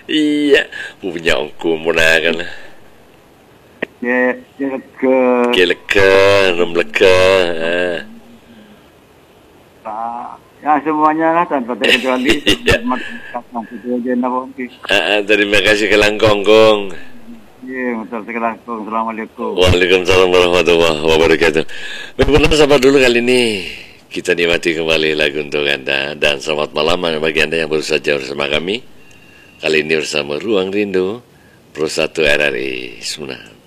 Iya, punya ongku munakan lah. Ke Leka, nom leka. ya semuanya lah tanpa terkecuali. Iya. Iya, Terima kasih ke Langkongkong. betul sekali. Assalamualaikum. Waalaikumsalam warahmatullahi wabarakatuh. Baiklah, sahabat dulu kali ini kita nikmati kembali lagu untuk Anda. Dan selamat malam bagi Anda yang baru saja bersama kami. Kali ini bersama Ruang Rindu Pro 1 RRI Semuna.